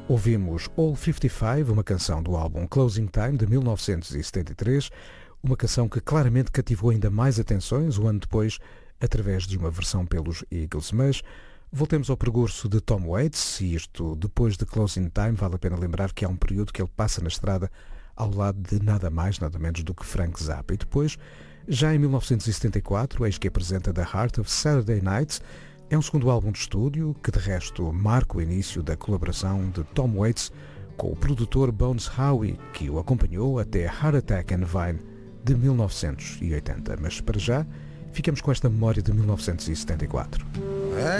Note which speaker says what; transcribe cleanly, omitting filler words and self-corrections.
Speaker 1: Ouvimos All 55, uma canção do álbum Closing Time de 1973, uma canção que claramente cativou ainda mais atenções um ano depois, através de uma versão pelos Eagles. Mas voltemos ao percurso de Tom Waits, e isto depois de Closing Time, vale a pena lembrar que há um período que ele passa na estrada ao lado de nada mais, nada menos do que Frank Zappa. E depois, já em 1974, eis que apresenta The Heart of Saturday Night. É um segundo álbum de estúdio que, de resto, marca o início da colaboração de Tom Waits com o produtor Bones Howe, que o acompanhou até Heart Attack and Vine de 1980. Mas, para já, ficamos com esta memória de 1974.